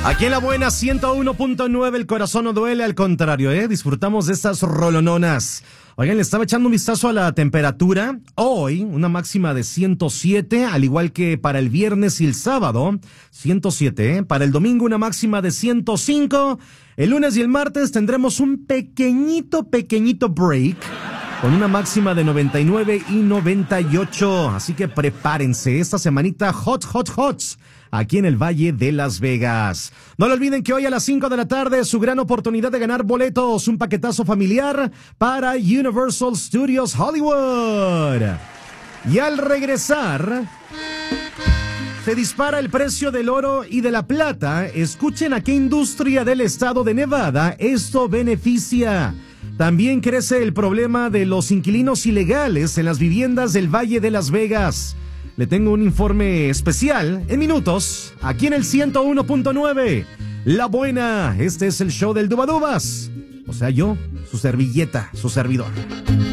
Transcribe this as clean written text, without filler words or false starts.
Aquí en La Buena 101.9, el corazón no duele, al contrario, disfrutamos de estas rolononas. Oigan, le estaba echando un vistazo a la temperatura. Hoy, una máxima de 107, al igual que para el viernes y el sábado, 107. Para el domingo, una máxima de 105. El lunes y el martes tendremos un pequeñito break, con una máxima de 99 y 98. Así que prepárense, esta semanita hot, aquí en el Valle de Las Vegas. No lo olviden que hoy a las 5 de la tarde su gran oportunidad de ganar boletos, un paquetazo familiar para Universal Studios Hollywood. Y al regresar, se dispara el precio del oro y de la plata. Escuchen a qué industria del estado de Nevada esto beneficia. También crece el problema de los inquilinos ilegales en las viviendas del Valle de Las Vegas. Le tengo un informe especial en minutos, aquí en el 101.9. La Buena, este es el show del Dubadubas. O sea, yo, su servilleta, su servidor.